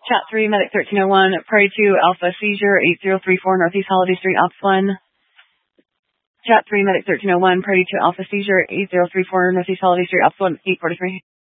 Chat 3, Medic 1301, Prairie 2, Alpha Seizure, 8034 Northeast Holiday Street, Ops 1. Chat 3, Medic 1301, Prairie 2, Alpha Seizure, 8034 Northeast Holiday Street, Ops 1, 843.